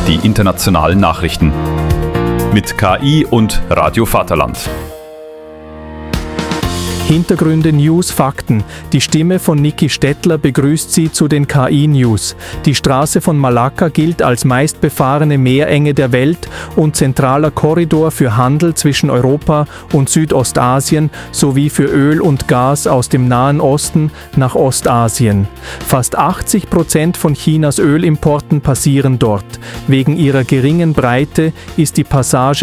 die internationalen Nachrichten. Mit KI und Radio Vaterland. Hintergründe, News, Fakten. Die Stimme von Niki Stettler begrüßt Sie zu den KI-News. Die Straße von Malakka gilt als meistbefahrene Meerenge der Welt und zentraler Korridor für Handel zwischen Europa und Südostasien sowie für Öl und Gas aus dem Nahen Osten nach Ostasien. Fast 80% von Chinas Ölimporten passieren dort. Wegen ihrer geringen Breite ist die Passage